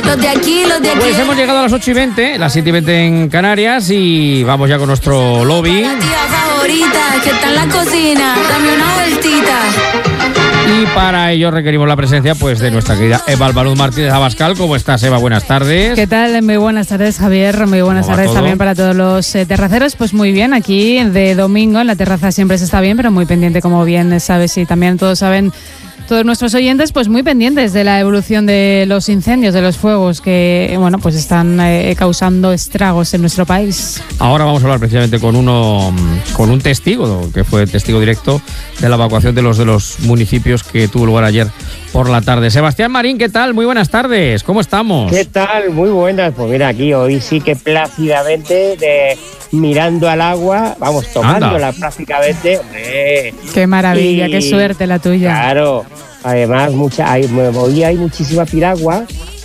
Los de aquí, los de aquí. Pues hemos llegado a las 8:20, las 7:20 en Canarias, y vamos ya con nuestro lobby. La tía favorita que está en la cocina, dame una vueltita. Y para ello requerimos la presencia pues de nuestra querida Eva Albaluz Martínez Abascal. ¿Cómo estás, Eva? Buenas tardes. ¿Qué tal? Muy buenas tardes, Javier. Muy buenas tardes también para todos los terraceros. Pues muy bien, aquí de domingo en la terraza siempre se está bien, pero muy pendiente, como bien sabes, y también todos saben, todos nuestros oyentes, pues muy pendientes de la evolución de los incendios, de los fuegos que, bueno, pues están causando estragos en nuestro país. Ahora vamos a hablar precisamente con un testigo, que fue testigo directo de la evacuación de los municipios que tuvo lugar ayer por la tarde. Sebastián Marín, ¿qué tal? Muy buenas tardes, ¿cómo estamos? ¿Qué tal? Muy buenas. Pues mira, aquí hoy sí que plácidamente, mirando al agua, vamos, tomándola prácticamente. Hombre. Qué maravilla, qué suerte la tuya. Claro, además hoy hay muchísima piragua.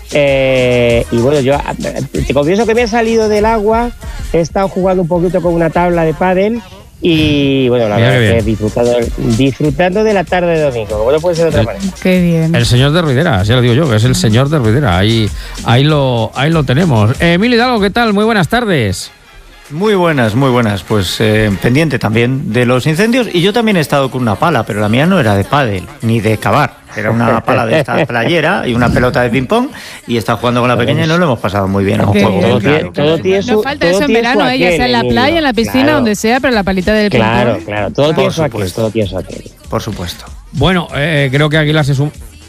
Y bueno, yo te confieso que me he salido del agua, he estado jugando un poquito con una tabla de pádel. Y bueno, la verdad es que disfrutando de la tarde de domingo, como no puede ser de otra manera. Qué bien. El señor de Ruidera, ya lo digo yo, que es el señor de Ruidera. Ahí lo tenemos. Emilio Hidalgo, ¿qué tal? Muy buenas tardes. Muy buenas. Pues pendiente también de los incendios. Y yo también he estado con una pala, pero la mía no era de pádel ni de cavar. Era una pala de esta playera y una pelota de ping-pong. Y está jugando con la pequeña y nos lo hemos pasado muy bien. Todo tiene su, no falta eso en verano, ya sea en la playa, en la piscina, claro, donde sea, pero la palita del ping-pong. Claro, todo tiene su aquel, todo tiene su aquel. Por supuesto. Bueno, creo que Aguilar se suma.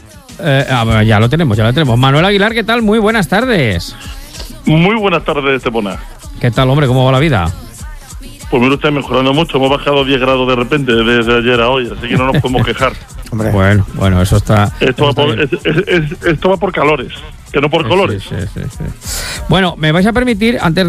Ya lo tenemos. Manuel Aguilar, ¿qué tal? Muy buenas tardes. Muy buenas tardes, Estepona. ¿Qué tal, hombre? ¿Cómo va la vida? Pues mira, está mejorando mucho. Hemos bajado 10 grados de repente desde ayer a hoy, así que no nos podemos quejar. Hombre. Bueno, eso está... Esto va por calores, que no por colores. Sí. Bueno, me vais a permitir, antes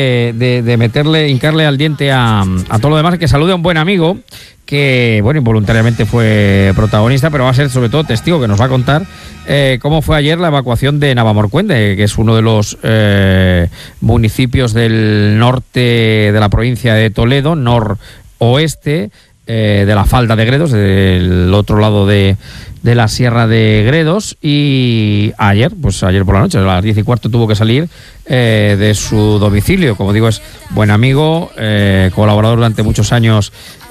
de hincarle al diente a todo lo demás, que salude a un buen amigo que, bueno, involuntariamente fue protagonista, pero va a ser sobre todo testigo, que nos va a contar cómo fue ayer la evacuación de Navamorcuende, que es uno de los municipios del norte de la provincia de Toledo, noroeste, de la falda de Gredos, del otro lado de la Sierra de Gredos. Y ayer por la noche, a las 10:15, tuvo que salir de su domicilio. Como digo, es buen amigo, colaborador durante muchos años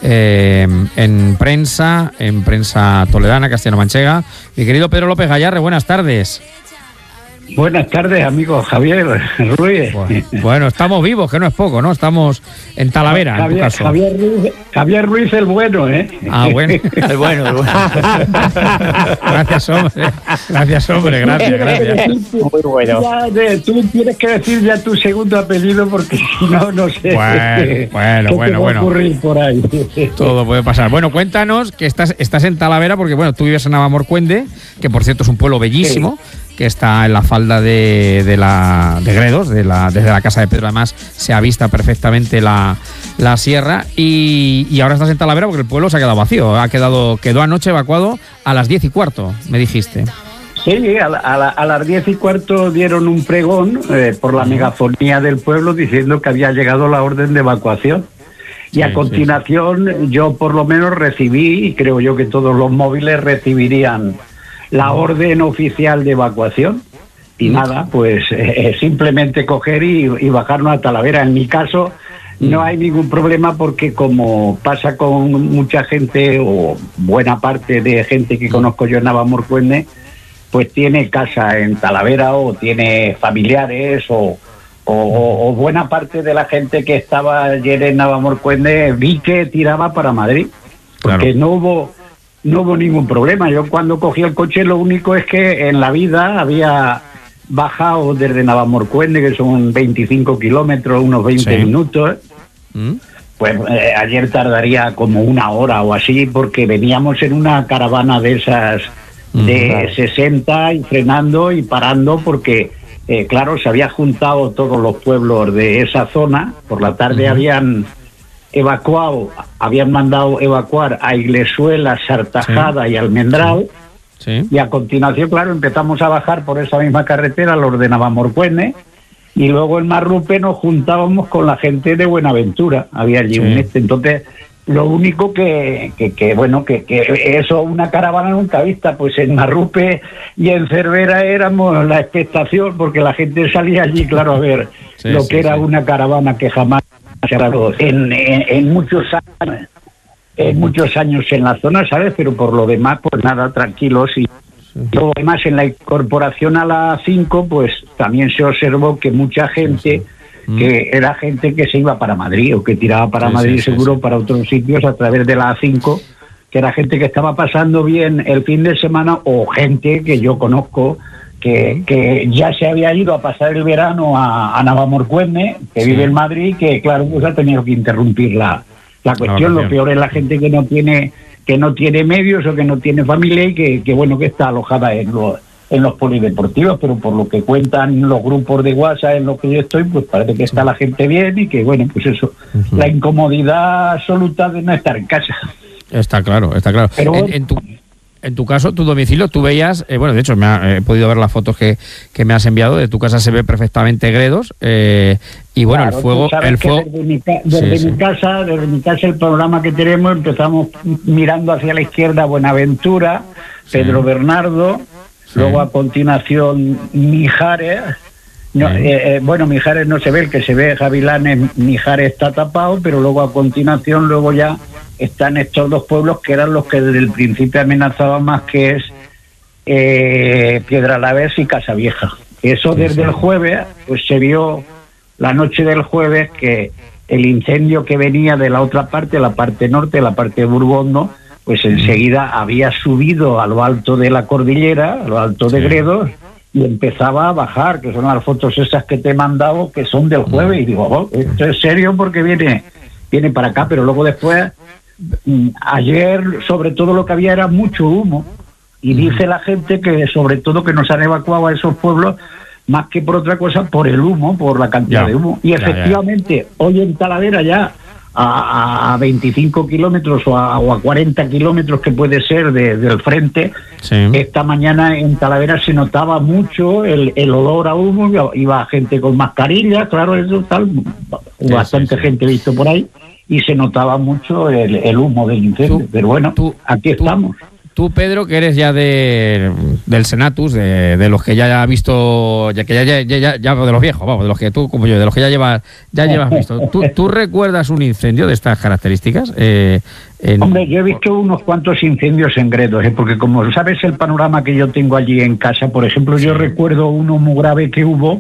en prensa toledana, castellano-manchega. Mi querido Pedro López Gallarre, buenas tardes. Buenas tardes, amigo Javier Ruiz. Bueno, estamos vivos, que no es poco, ¿no? Estamos en Talavera, en tu caso. Javier Ruiz el bueno, ¿eh? Ah, bueno. El bueno. Gracias, hombre. Gracias. Muy bueno. Tú tienes que decir ya tu segundo apellido, porque si no sé. Bueno. Va a ocurrir por ahí. Todo puede pasar. Bueno, cuéntanos que estás en Talavera, porque bueno, tú vives en Navamorcuende, que por cierto es un pueblo bellísimo. Sí. Que está en la falda de Gredos, desde la casa de Pedro. Además se avista perfectamente la sierra, y ahora estás en Talavera porque el pueblo se ha quedado vacío. Quedó anoche evacuado a las 10:15, me dijiste. Sí, a las 10:15 dieron un pregón por la megafonía del pueblo diciendo que había llegado la orden de evacuación. Y a continuación yo por lo menos recibí, y creo yo que todos los móviles recibirían la orden oficial de evacuación. Y nada, pues simplemente coger y bajarnos a Talavera. En mi caso no hay ningún problema, porque como pasa con mucha gente, o buena parte de gente que conozco yo en Navamorcuende, pues tiene casa en Talavera o tiene familiares, o buena parte de la gente que estaba ayer en Navamorcuende vi que tiraba para Madrid, porque claro, no hubo ningún problema. Yo cuando cogí el coche, lo único es que en la vida había bajado desde Navamorcuende, que son 25 kilómetros, unos 20 minutos. Pues ayer tardaría como una hora o así, porque veníamos en una caravana de esas de 60 y frenando y parando, porque claro, se había juntado todos los pueblos de esa zona. Por la tarde habían mandado evacuar a Iglesuela, Sartajada y Almendral. Y a continuación, claro, empezamos a bajar por esa misma carretera los de Navamorcuende, y luego en Marrupe nos juntábamos con la gente de Buenaventura. Había allí entonces Lo único que eso, una caravana nunca vista, pues en Marrupe y en Cervera éramos la expectación, porque la gente salía allí, claro, a ver que era una caravana que jamás se ha dado en muchos años en la zona, ¿sabes? Pero por lo demás, pues nada, tranquilos. Y lo demás, en la incorporación a la 5, pues también se observó que mucha gente... que era gente que se iba para Madrid o que tiraba para Madrid seguro para otros sitios a través de la A5, que era gente que estaba pasando bien el fin de semana, o gente que yo conozco que ya se había ido a pasar el verano a Navalmorzhuene, que vive en Madrid, que claro, pues ha tenido que interrumpir la cuestión. Lo peor es la gente que no tiene medios o que no tiene familia y que está alojada en los polideportivos, pero por lo que cuentan los grupos de WhatsApp en los que yo estoy, pues parece que está la gente bien y que, pues eso, la incomodidad absoluta de no estar en casa. Está claro. Pero en tu caso, tu domicilio, tú veías, de hecho he podido ver las fotos que me has enviado, de tu casa se ve perfectamente Gredos, y bueno, claro, el fuego... Desde mi casa, el programa que tenemos, empezamos mirando hacia la izquierda Buenaventura, Pedro Bernardo, luego a continuación Mijares. Mijares no se ve, el que se ve Gavilanes, Mijares está tapado, pero luego a continuación ya están estos dos pueblos que eran los que desde el principio amenazaban más, que es Piedralavés y Casavieja. Eso desde el jueves, pues se vio la noche del jueves que el incendio que venía de la otra parte, la parte norte, la parte de Burgondo, pues enseguida había subido a lo alto de la cordillera, a lo alto de Gredos, y empezaba a bajar, que son las fotos esas que te he mandado, que son del jueves, y digo, esto es serio porque viene para acá, pero luego después, ayer sobre todo lo que había era mucho humo, y dice la gente que sobre todo que nos han evacuado a esos pueblos, más que por otra cosa, por el humo, por la cantidad de humo, y efectivamente, hoy en Talavera ya, a 25 kilómetros o a 40 kilómetros que puede ser del frente, esta mañana en Talavera se notaba mucho el olor a humo, iba gente con mascarilla, claro, eso tal, bastante gente visto por ahí, y se notaba mucho el humo del incendio, pero bueno, aquí estamos. Tú, Pedro, que eres ya del Senatus, de los que ya ha visto, ya de los viejos, vamos, de los que tú, como yo, de los que ya llevas visto. ¿Tú recuerdas un incendio de estas características? Hombre, yo he visto unos cuantos incendios en Gredos, porque como sabes el panorama que yo tengo allí en casa, por ejemplo, yo recuerdo uno muy grave que hubo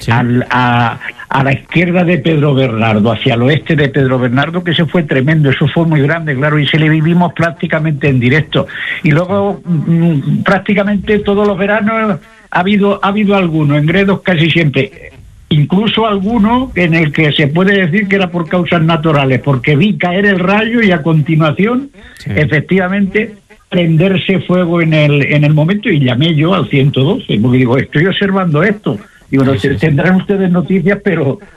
a la izquierda de Pedro Bernardo, hacia el oeste de Pedro Bernardo, que se fue tremendo, eso fue muy grande, claro, y se le vivimos prácticamente en directo. Y luego prácticamente todos los veranos ha habido alguno, en Gredos casi siempre. Incluso alguno en el que se puede decir que era por causas naturales, porque vi caer el rayo y a continuación, efectivamente, prenderse fuego en el momento, y llamé yo al 112, porque digo, estoy observando esto. Y bueno, tendrán ustedes noticias, pero